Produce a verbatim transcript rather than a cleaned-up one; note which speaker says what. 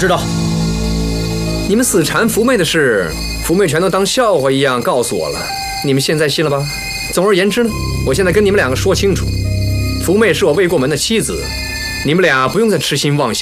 Speaker 1: 知道。
Speaker 2: 你们死缠福妹的事，福妹全都当笑话一样告诉我了，你们现在信了吧？总而言之呢，我现在跟你们两个说清楚，福妹是我未过门的妻子，你们俩不用再痴心妄想。